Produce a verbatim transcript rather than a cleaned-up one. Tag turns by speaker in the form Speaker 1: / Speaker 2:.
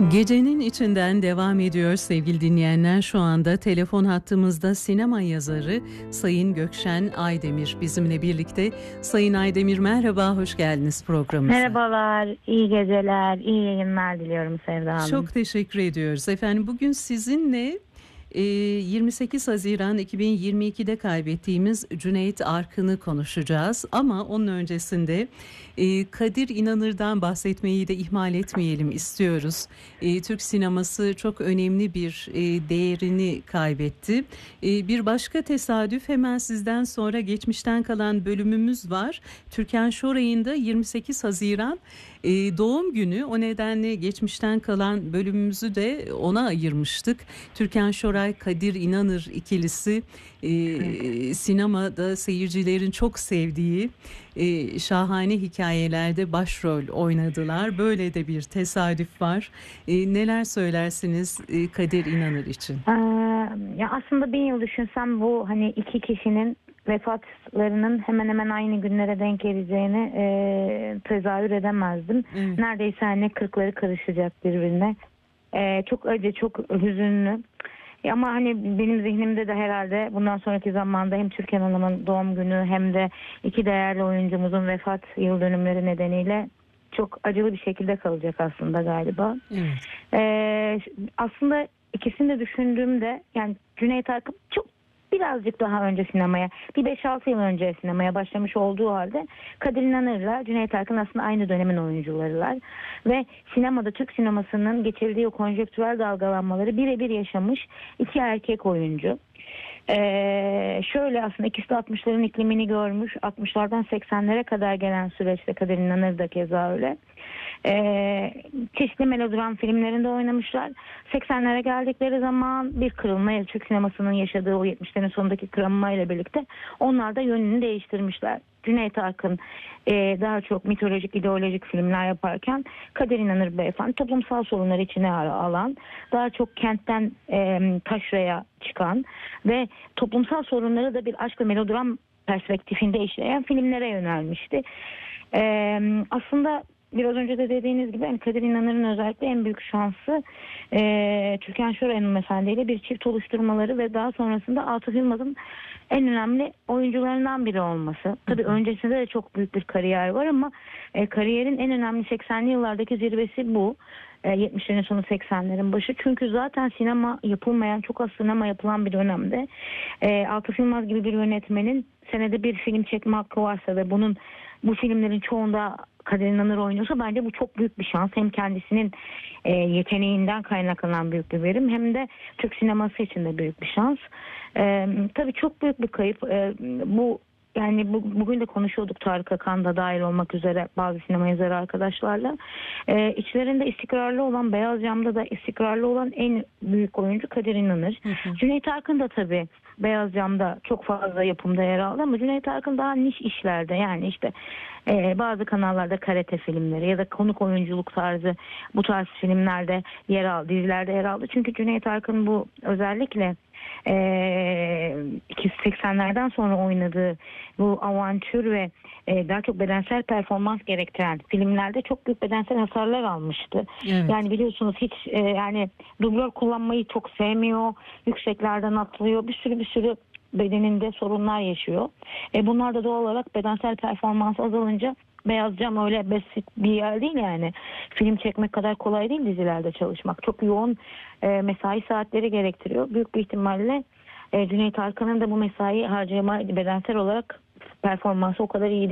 Speaker 1: Gecenin içinden devam ediyor sevgili dinleyenler. Şu anda telefon hattımızda sinema yazarı Sayın Gökşen Aydemir bizimle birlikte. Sayın Aydemir, merhaba, hoş geldiniz programımıza.
Speaker 2: Merhabalar, iyi geceler, iyi yayınlar diliyorum Sevda Hanım.
Speaker 1: Çok teşekkür ediyoruz efendim. Bugün sizinle yirmi sekiz Haziran iki bin yirmi ikide kaybettiğimiz Cüneyt Arkın'ı konuşacağız. Ama onun öncesinde Kadir İnanır'dan bahsetmeyi de ihmal etmeyelim istiyoruz. Türk sineması çok önemli bir değerini kaybetti. Bir başka tesadüf, hemen sizden sonra geçmişten kalan bölümümüz var. Türkan Şoray'ın da yirmi sekiz Haziran doğum günü. O nedenle geçmişten kalan bölümümüzü de ona ayırmıştık. Türkan Şoray, Kadir İnanır ikilisi e, sinemada seyircilerin çok sevdiği e, şahane hikayelerde başrol oynadılar. Böyle de bir tesadüf var. E, neler söylersiniz e, Kadir İnanır için?
Speaker 2: Ee, ya aslında bin yıl düşünsem bu hani iki kişinin vefatlarının hemen hemen aynı günlere denk geleceğini e, tezahür edemezdim. Evet. Neredeyse hani kırkları karışacak birbirine. E, çok acı, çok hüzünlü. E, ama hani benim zihnimde de herhalde bundan sonraki zamanda hem Türkan Hanım'ın doğum günü hem de iki değerli oyuncumuzun vefat yıl dönümleri nedeniyle çok acılı bir şekilde kalacak aslında galiba. Evet. E, aslında ikisini de düşündüğümde yani Cüneyt Arkın çok birazcık daha önce sinemaya, bir beş altı yıl önce sinemaya başlamış olduğu halde Kadir İnanır'la Cüneyt Arkın aslında aynı dönemin oyuncularılar. Ve sinemada, Türk sinemasının geçirdiği o konjonktürel dalgalanmaları birebir yaşamış iki erkek oyuncu. Ee, şöyle aslında ikisi de altmışların iklimini görmüş. altmışlardan seksenlere kadar gelen süreçte Kadir İnanır da keza öyle. Ee, çeşitli melodram filmlerinde oynamışlar. seksenlere geldikleri zaman bir kırılma, Türk sinemasının yaşadığı o yetmişlerin sonundaki kırılmayla birlikte onlar da yönünü değiştirmişler. Cüneyt Arkın e, daha çok mitolojik, ideolojik filmler yaparken Kadir İnanır beyefendi toplumsal sorunları içine alan, daha çok kentten e, taşraya çıkan ve toplumsal sorunları da bir aşk ve melodram perspektifinde işleyen filmlere yönelmişti. E, aslında biraz önce de dediğiniz gibi yani Kadir İnanır'ın özellikle en büyük şansı e, Türkan Şoray hanımefendiyle bir çift oluşturmaları ve daha sonrasında Atıf Yılmaz'ın en önemli oyuncularından biri olması. Tabii öncesinde de çok büyük bir kariyer var ama e, kariyerin en önemli seksenli yıllardaki zirvesi bu. E, yetmişlerin sonu seksenlerin başı. Çünkü zaten sinema yapılmayan, çok az sinema yapılan bir dönemde e, Atıf Yılmaz gibi bir yönetmenin senede bir film çekme hakkı varsa ve bunun bu filmlerin çoğunda Kadir İnanır oynuyorsa bence bu çok büyük bir şans. Hem kendisinin e, yeteneğinden kaynaklanan büyük bir verim hem de Türk sineması için de büyük bir şans. E, tabii çok büyük bir kayıp. E, bu yani bu, bugün de konuşuyorduk Tarık Akan da dahil olmak üzere bazı sinema yazarı arkadaşlarla. E, içlerinde istikrarlı olan, Beyaz Cam'da da istikrarlı olan en büyük oyuncu Kadir İnanır. Hı hı. Cüneyt Arkın da tabii Beyaz Cam'da çok fazla yapımda yer aldı ama Cüneyt Arkın daha niş işlerde, yani işte e, bazı kanallarda karate filmleri ya da konuk oyunculuk tarzı bu tarz filmlerde yer aldı, dizilerde yer aldı. Çünkü Cüneyt Arkın bu özellikle Ee, seksenlerden sonra oynadığı bu avantür ve e, daha çok bedensel performans gerektiren filmlerde çok büyük bedensel hasarlar almıştı. Evet. Yani biliyorsunuz hiç e, yani dublör kullanmayı çok sevmiyor, yükseklerden atlıyor, bir sürü bir sürü bedeninde sorunlar yaşıyor. E, bunlar da doğal olarak bedensel performans azalınca Beyaz Cam öyle basit bir yer değil yani. Film çekmek kadar kolay değil dizilerde çalışmak. Çok yoğun e, mesai saatleri gerektiriyor. Büyük bir ihtimalle e, Cüneyt Arkın'ın da bu mesai harcama bedensel olarak performansı o kadar iyi değil.